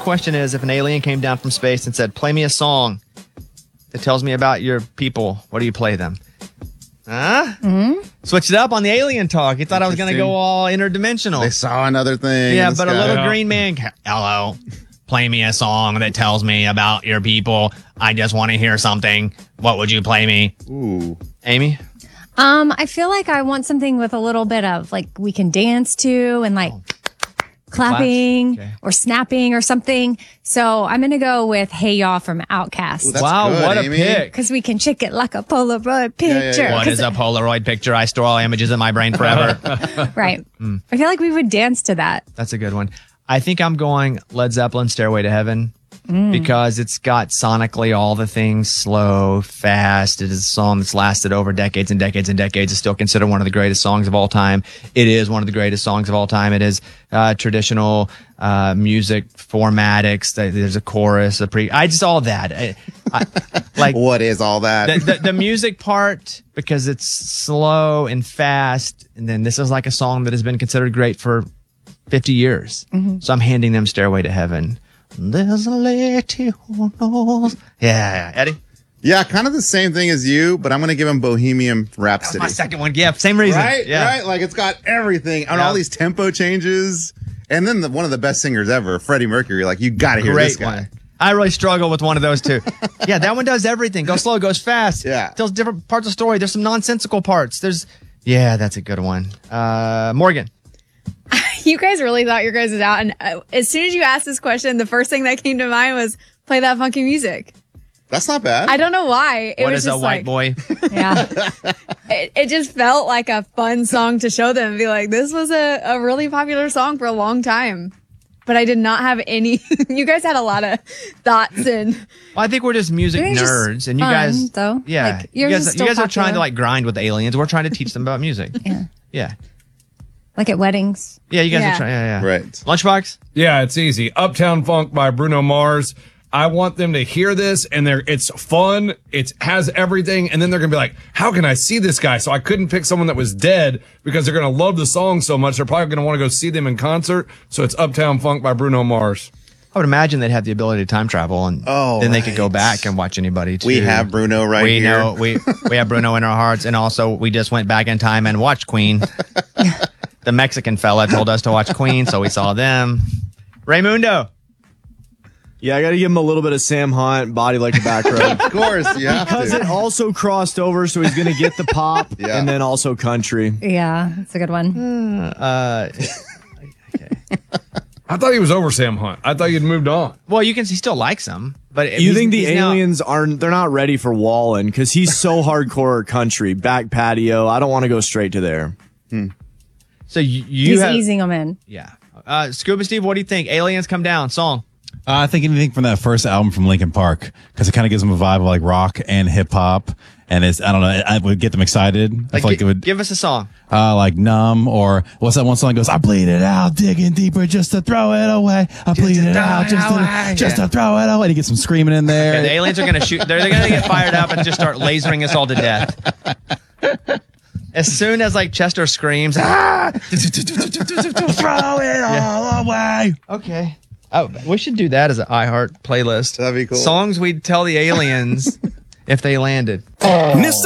question is, if an alien came down from space and said, play me a song that tells me about your people, what do you play them? Huh? Switched it up on the alien talk. He thought I was going to go all interdimensional. They saw another thing. Yeah, but a little green man, hello, play me a song that tells me about your people. I just want to hear something. What would you play me? Ooh. Amy? I feel like I want something with a little bit of like we can dance to and like clapping or snapping or something. So I'm going to go with Hey Ya from Outkast. Ooh, Wow, good, what a Amy. pick. Because we can check it like a Polaroid picture. yeah. What is a Polaroid picture? I store all images in my brain forever. Right. I feel like we would dance to that. That's a good one. I think I'm going Led Zeppelin, Stairway to Heaven, because it's got sonically all the things, slow, fast. It is a song that's lasted over decades and decades and decades. It's still considered one of the greatest songs of all time. It is one of the greatest songs of all time. It is traditional music formatics. There's a chorus, all that. Like What is all that? the music part, because it's slow and fast, and then this is like a song that has been considered great for 50 years. So I'm handing them Stairway to Heaven. There's a lady who knows. Yeah, Eddie? Yeah, kind of the same thing as you, but I'm going to give him Bohemian Rhapsody. My second one. Yeah, same reason. Right? Yeah. Right? Like, it's got everything and all these tempo changes. And then one of the best singers ever, Freddie Mercury. Like, you got to hear this Great guy. one. I really struggle with one of those two. Yeah, that one does everything. Goes slow, goes fast. Yeah. Tells different parts of the story. There's some nonsensical parts. Yeah, that's a good one. Morgan. You guys really thought your guys was out. And as soon as you asked this question, the first thing that came to mind was play that funky music. That's not bad. I don't know why. What is a white boy? Yeah. It just felt like a fun song to show them and be like, this was a really popular song for a long time. But I did not have any. You guys had a lot of thoughts and. Well, I think we're just music They're just nerds, and you fun, guys, though. yeah, Like, you yours guys, is you still guys are trying to popular. like grind with the aliens. We're trying to teach them about music. Yeah. Yeah, Like at weddings. yeah, you guys Yeah. are trying. Yeah. Right. Lunchbox. Yeah, it's easy. Uptown Funk by Bruno Mars. I want them to hear this and it's fun. It has everything. And then they're going to be like, how can I see this guy? So I couldn't pick someone that was dead because they're going to love the song so much. They're probably going to want to go see them in concert. So it's Uptown Funk by Bruno Mars. I would imagine they'd have the ability to time travel, and then they could go back and watch anybody too. We have Bruno right we here. know we have Bruno in our hearts, and also we just went back in time and watched Queen. The Mexican fella told us to watch Queen, so we saw them. Raymundo. Yeah, I got to give him a little bit of Sam Hunt, Body Like a Back Road. Of course, yeah. Because it also crossed over, so he's going to get the pop Yeah. and then also country. Yeah. That's a good one. I thought he was over Sam Hunt. I thought you'd moved on. Well, he still likes them, but You think the he's now- aliens they're not ready for Wallen because he's so hardcore country, back patio. I don't want to go straight to there. So you He's have, easing them in. yeah. Scuba Steve, what do you think? Aliens Come Down song. I think anything from that first album from Linkin Park, because it kind of gives them a vibe of like rock and hip hop, and I don't know, I would get them excited. I feel like it would give us a song. like Numb, or what's that one song that goes, I bleed it out, digging deeper just to throw it away. I bleed it out just to throw it away. To get some screaming in there. Okay, the aliens are going to shoot. They're going to get fired up and just start lasering us all to death. As soon as like Chester screams, ah! Throw it all away. Okay. Oh, we should do that as an iHeart playlist. That'd be cool. Songs we'd tell the aliens if they landed. Mr.